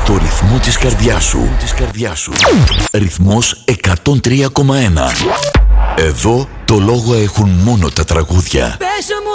στο ρυθμό της καρδιάς σου. Ρυθμός 103,1. Εδώ το λόγο έχουν μόνο τα τραγούδια.